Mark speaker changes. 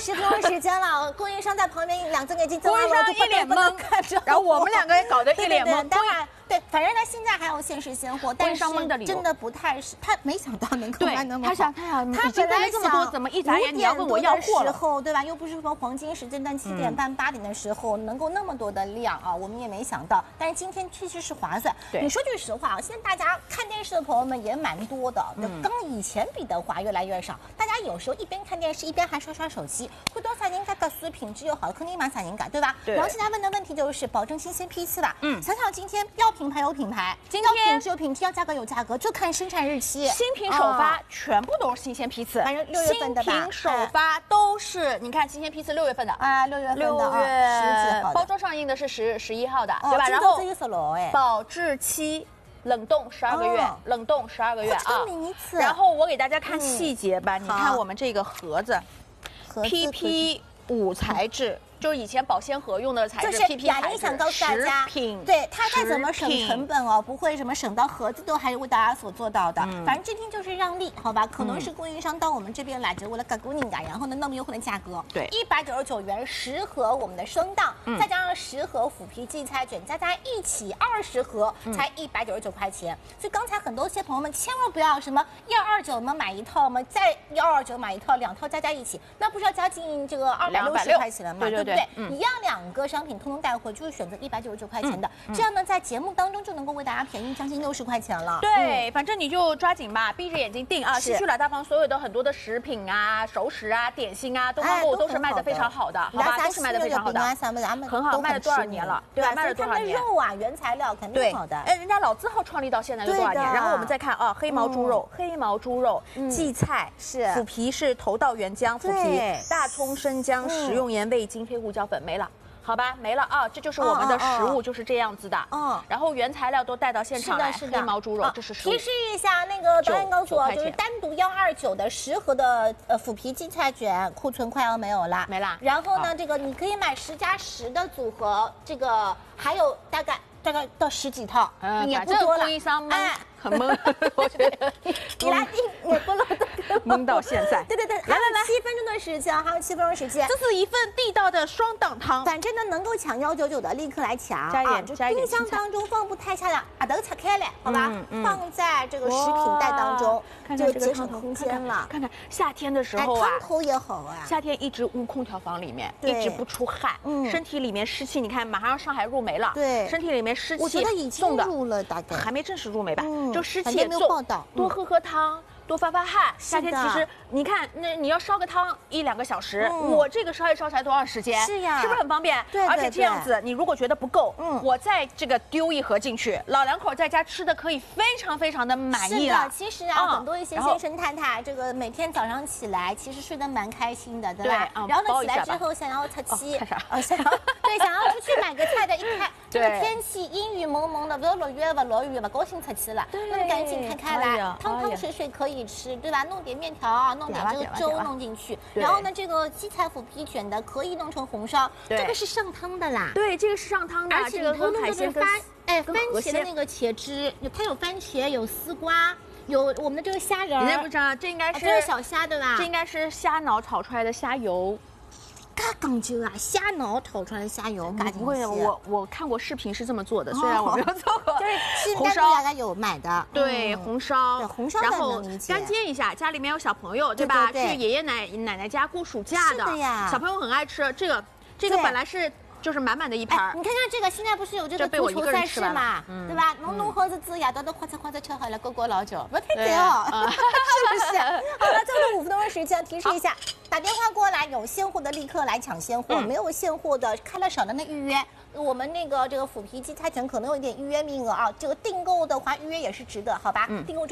Speaker 1: 10分钟时间了，供应商在旁边两只眼睛睁
Speaker 2: 供应商一脸懵，然后我们2个也搞得一脸懵。
Speaker 1: 当然，对，反正呢现在还有限时现货，但是真的不太是，他没想到能够卖那么好。他
Speaker 2: 已经卖了这么多，怎么一眨眼你要问我要货了？
Speaker 1: 对吧？又不是说黄金时间段7点半、8点的时候能够那么多的量啊，我们也没想到。但是今天确实是划算。你说句实话啊，现在大家看电视的朋友们也蛮多的，跟以前比的话越来越少。大家有时候一边看电视一边还刷手机，会多啥人家格式品质又好，肯定买啥人家，对吧？对。然后现在问的问题就是保证新鲜批次吧？想想今天要品牌有品牌，要品质有品质，要价格有价格，就看生产日期。
Speaker 2: 新品首发全部都是新鲜批次，
Speaker 1: 反正6月份的吧。
Speaker 2: 新品首发都是，你看新鲜批次6月份的
Speaker 1: 啊，6月份的6月10几号，
Speaker 2: 包装上印的是11号的，对吧？然后保质期。冷冻12个月，冷冻12个月啊！然后我给大家看细节吧，你看我们这个盒子 ，PP5材质。就是以前保鲜盒用的材质 ，PP 材质，
Speaker 1: 想告诉大家，对它再怎么省成本哦，不会什么省到盒子都还是为大家所做到的。反正这天就是让利，好吧？可能是供应商到我们这边来，就为了搞固定感，然后呢那么优惠的价格，
Speaker 2: 对
Speaker 1: ，199元10盒我们的生档，再加上10盒腐皮荠菜卷，加一起20盒才199块钱。所以刚才很多些朋友们千万不要什么129嘛买一套嘛，再129买一套，2套加一起，那不是要加进这个260块钱了吗？对不对？一样2个商品通通带回，就是选择199块钱的，这样呢，在节目当中就能够为大家便宜将近60块钱了。
Speaker 2: 对，反正你就抓紧吧，闭着眼睛订啊！西区老大方所有的很多的食品啊、熟食啊、点心啊，东方购物都是卖的非常好的，好吧？都是卖的非常好的，很好，卖了多少年了？对吧？卖了多少年？
Speaker 1: 肉啊，原材料肯定好的。
Speaker 2: 哎，人家老字号创立到现在有多少年？然后我们再看啊，黑毛猪肉、荠菜
Speaker 1: 是
Speaker 2: 腐皮是头道原浆腐皮，大葱、生姜、食用盐、味精、黑胡椒粉没了。好吧，没了啊，这就是我们的食物，就是这样子的。然后原材料都带到现场来，黑毛猪肉，这是
Speaker 1: 提示一下，那个导演告诉我，就是单独129的10盒的腐皮荠菜卷库存快要没有了，
Speaker 2: 没了。
Speaker 1: 然后呢，这个你可以买10+10的组合，这个还有大概到10几套，也不多了。
Speaker 2: 哎，很懵，我觉得
Speaker 1: 你来订也不漏的。
Speaker 2: 懵到现在，
Speaker 1: 对，来7分钟的时间，还有7分钟时间，
Speaker 2: 这是一份地道的双档汤。
Speaker 1: 反正呢，能够抢199的立刻来抢，
Speaker 2: 加一点，
Speaker 1: 冰箱当中放不太下了，把头拆开来，好吧？放在这个食品袋当中，就节省空间了。
Speaker 2: 看看夏天的时候啊，
Speaker 1: 汤头也好啊。
Speaker 2: 夏天一直捂空调房里面，一直不出汗，身体里面湿气，你看马上上海入梅了，
Speaker 1: 对，
Speaker 2: 身体里面湿气，
Speaker 1: 我觉得已经入了，大概
Speaker 2: 还没正式入梅吧，就湿气也重，多喝汤。多发汗，夏天其实你看，那你要烧个汤1-2个小时，我这个烧一烧才多长时间？
Speaker 1: 是呀，
Speaker 2: 是不是很方便？
Speaker 1: 对，
Speaker 2: 而且这样子，你如果觉得不够，我再这个丢1盒进去，老2口在家吃的可以非常的满意了。
Speaker 1: 其实啊，很多一些先生太太，这个每天早上起来其实睡得蛮开心的，对吧？然后呢，起来之后想要出去，想要出去买个菜的，一看这个天气阴雨蒙蒙的，不要落雨不落雨，不高兴出去了，那赶紧开来，汤水可以吃，对吧？弄点面条啊，弄点这个粥弄进去，然后呢，这个荠菜腐皮卷的可以弄成红烧，这个是上汤的啦。
Speaker 2: 对，这个是上汤的，
Speaker 1: 而且里头弄的是番茄的那个茄汁，它有番茄，有丝瓜，有我们的这个虾仁。
Speaker 2: 你认不知道？这应该是
Speaker 1: 这是小虾对吧？
Speaker 2: 这应该是虾脑炒出来的虾油。
Speaker 1: 嘎讲究啊，虾脑炒出来的虾油，
Speaker 2: 不会，我看过视频是这么做的，虽然我没有做过。
Speaker 1: 就是红烧大家有买的，
Speaker 2: 对，红烧，然后干煎一下。家里面有小朋友，对吧？去爷爷奶奶家过暑假的呀，小朋友很爱吃这个本来是。就是满满的一盘。
Speaker 1: 你看看这个，现在不是有这个足球赛事嘛，对吧？弄好子之夜到快快吃好了，过过老酒，不太对哦，是不是？好了，最后5分钟的时间，提示一下，打电话过来，有现货的立刻来抢现货，没有现货的开了少的那预约。我们这个腐皮荠菜卷可能有一点预约名额啊，这个订购的话预约也是值得，好吧？订购。